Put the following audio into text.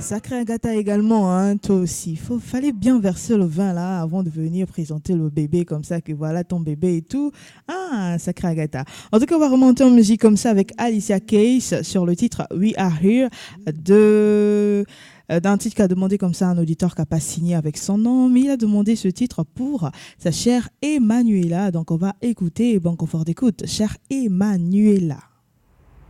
sacré Agatha également, hein, toi aussi. Fallait bien verser le vin là avant de venir présenter le bébé comme ça, que voilà ton bébé et tout. Ah, sacré Agatha. En tout cas, on va remonter en musique comme ça avec Alicia Keys sur le titre We Are Here de d'un titre qu'a demandé comme ça un auditeur qui n'a pas signé avec son nom, mais il a demandé ce titre pour sa chère Emanuela. Donc on va écouter, bon confort d'écoute, chère Emanuela.